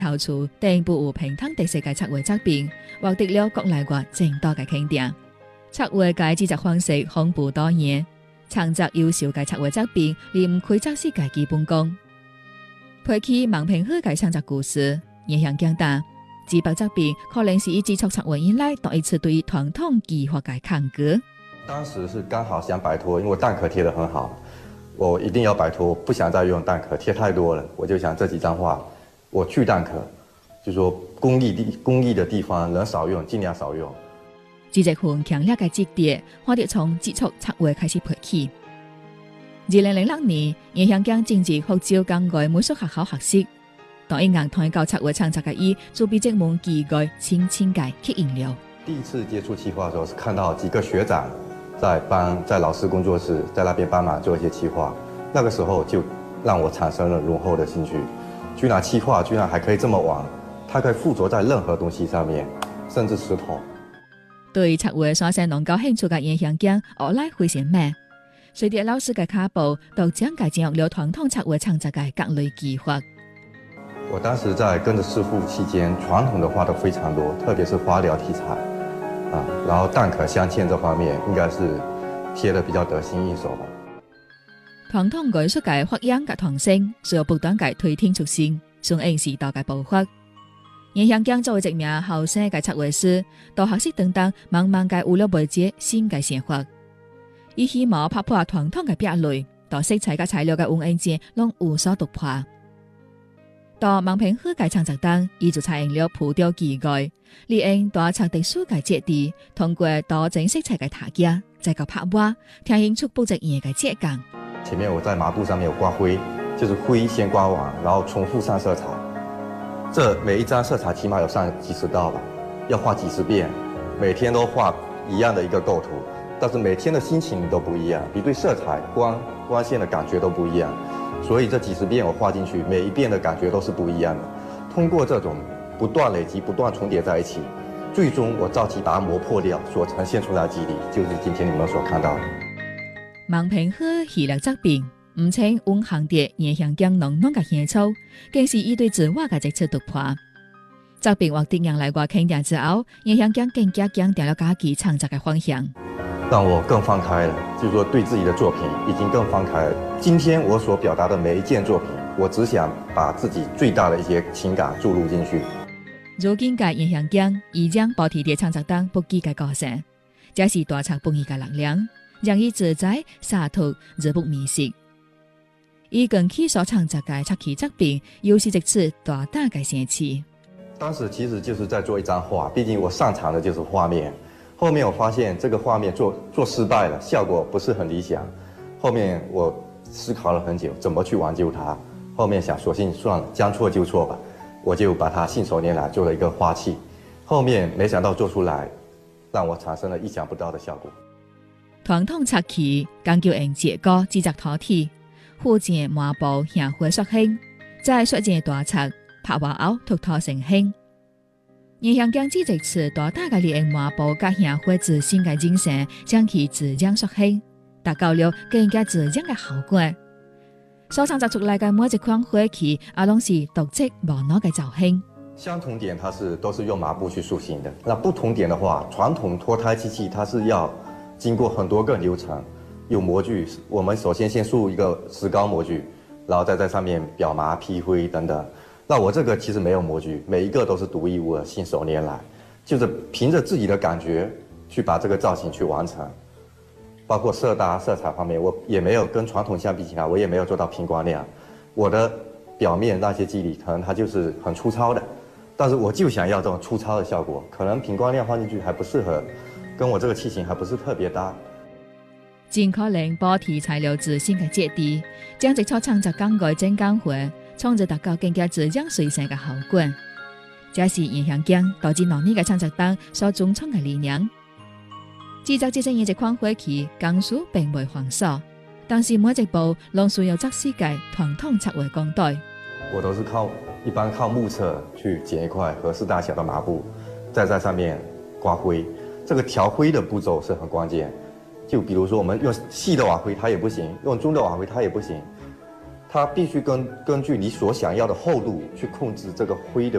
透出第部有平躺第世界插畫作品，獲得了國內外眾多嘅肯定。插畫嘅製作方式豐富多元，創作優秀嘅插畫作品離唔開作世界基本功。配起盲評好嘅創作故事，影響強大。這部作品可能是以接觸插畫以來第一次對傳統技法嘅抗拒。 當時是剛好想擺脫，因為蛋殼貼得很好，我一定要擺脫，不想再用蛋殼貼太多了。我就想這幾張畫，我去蛋殼，就說工藝的地方能少用，盡量少用。 這一份強烈嘅質地，我哋從接觸插畫開始配起。2006年，葉向江正值福州工藝美術學校學習，當一硬探究插畫創作嘅伊，就被這門技藝輕輕嘅吸引了。 第一次接觸企劃的時候，是看到幾個學長在老師工作室在那邊幫忙做一些企劃，那個時候就讓我產生了濃厚的興趣。居然企劃居然還可以這麼玩，它可以附着在任何東西上面，甚至石頭。 對插畫所生濃厚興趣嘅葉向江，學來非常慢。隨着老師嘅腳步，都將介進入了傳統插畫創作嘅各類技法。 我當時在跟着師傅期間，傳統的畫都非常多，特別是花鳥題材。然後蛋殼鑲嵌這方面應該是貼得比較得心應手吧。 傳統藝術嘅發揚及創新，需要不斷嘅推天出新，順應時代嘅步伐。葉向江作為一名後生嘅插畫師，到學習等等慢慢嘅有了媒介新嘅想法。伊希望拍破傳統嘅壁壘，到色彩嘅材料嘅運用間，攏有所突破。到盲評好嘅創作當，伊就採用了浮雕技藝，利用大場地數嘅質地，通過多種色彩嘅搭架，再個拍畫，呈現出不一樣嘅質感。 前面我在麻布上面有刮灰，就是灰先刮完，然後重複上色彩。這每一張色彩起碼有上幾十道吧，要畫幾十遍，每天都畫一樣的一個構圖，但是每天的心情都不一樣，你對色彩、光線的感覺都不一樣。所以這幾十遍我畫進去，每一遍的感覺都是不一樣的。通過這種不斷累積、不斷重疊在一起，最終我造起把它磨破掉，所呈現出來的肌理，就是今天你們所看到的。 盲評好系列作品，唔僅蘊含着葉向江濃濃嘅興趣，更是伊對自我嘅一次突破。作品獲得人來外肯定之後，葉向江更加強調了家己創作嘅方向。 讓我更放開了，就是說對自己的作品已經更放開了。今天我所表達的每一件作品，我只想把自己最大的一些情感注入進去。 如今嘅葉向江已將保持在創作當不羈嘅個性，這是大廠本意嘅力量，讓伊自在灑脫而不迷失。伊近期所創作嘅插旗作品，又是一次大膽嘅嘗試。 當時其實就是在做一張畫，畢竟我擅長的就是畫面。後面我發現這個畫面做失敗了，效果不是很理想。後面我思考了很久，怎麼去挽救它。後面想索性算了，將錯就錯吧，我就把它信手拈來做了一個花器。後面沒想到做出來，讓我產生了意想不到的效果。 傳統插旗講究用結構製作土體，附件麻布向灰塑形，再塑件大冊拍畫後塗塗成形。葉向江這次大膽嘅利用麻布加向灰自身嘅精神，將其自然塑形，達到了更加自然嘅效果。所創作出來嘅每一款灰器，也攏是獨特無二嘅造型。 相同點，它都是用麻布去塑形的。那不同點的話，傳統脫胎機器，它是要經過很多個流程，有模具。我們首先塑一個石膏模具，然後再在上面裱麻、批灰等等。那我這個其實沒有模具，每一個都是獨一無二，信手拈來，就是憑着自己的感覺去把這個造型去完成。包括色搭、色彩方面，我也沒有跟傳統相比起來，我也沒有做到平光亮。我的表面那些肌理，可能它就是很粗糙的，但是我就想要這種粗糙的效果，可能平光亮放進去還不適合，跟我這個器型還不是特別搭。 盡可能保持材料自身嘅質地，將一撮創作工藝真工會，創造達到更加自然隨性嘅效果。這是葉向江導致農業嘅創作當所遵從嘅理念。製作這些一款灰器，工序並未繁瑣，但是每一步攏需要作世界傳統插畫工隊。 我都是一般靠目測去剪一塊合適大小的麻布，再在上面刮灰。這個調灰的步驟是很關鍵。就比如說，我們用細的瓦灰它也不行，用中的瓦灰它也不行，它必須根據你所想要的厚度去控制這個灰的